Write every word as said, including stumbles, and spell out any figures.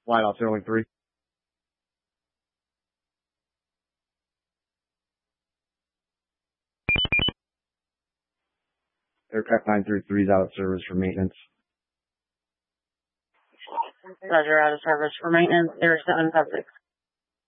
Wideout Sterling three. Aircraft nine three three is out of service for maintenance. Roger, out of service for maintenance. Air seven five six.